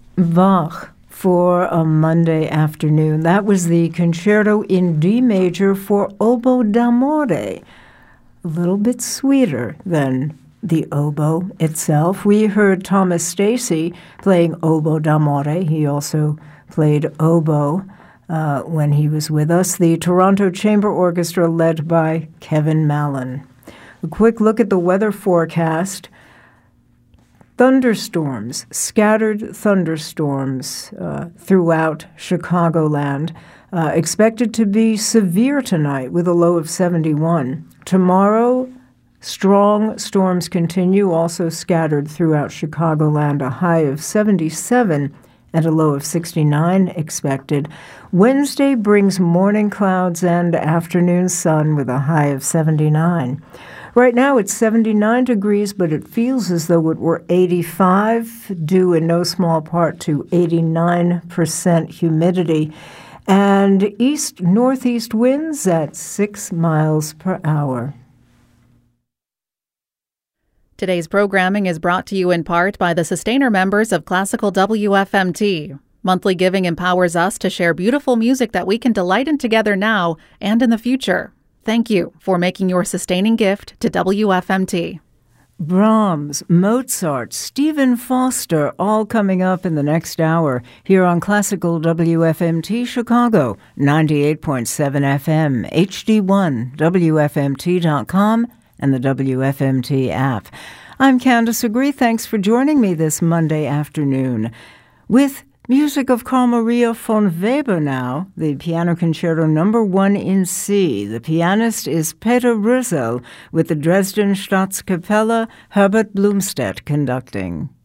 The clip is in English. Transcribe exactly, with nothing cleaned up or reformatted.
Bach for a Monday afternoon. That was the Concerto in D major for Oboe d'amore. A little bit sweeter than the oboe itself. We heard Thomas Stacy playing Oboe d'amore. He also played oboe uh, when he was with us. The Toronto Chamber Orchestra led by Kevin Mallon. A quick look at the weather forecast. Thunderstorms, scattered thunderstorms uh, throughout Chicagoland. Uh, expected to be severe tonight with a low of seventy-one. Tomorrow, strong storms continue, also scattered throughout Chicagoland, a high of seventy-seven and a low of sixty-nine expected. Wednesday brings morning clouds and afternoon sun with a high of seventy-nine. Right now it's seventy-nine degrees, but it feels as though it were eighty-five, due in no small part to eighty-nine percent humidity, and east-northeast winds at six miles per hour. Today's programming is brought to you in part by the sustainer members of Classical W F M T. Monthly giving empowers us to share beautiful music that we can delight in together now and in the future. Thank you for making your sustaining gift to W F M T. Brahms, Mozart, Stephen Foster, all coming up in the next hour here on Classical W F M T Chicago, ninety-eight point seven F M, H D one, W F M T dot com, and the W F M T app. I'm Candace Agree. Thanks for joining me this Monday afternoon. With music of Carl Maria von Weber now, the Piano Concerto number one in C. The pianist is Peter Rösel with the Dresden Staatskapelle, Herbert Blumstedt conducting.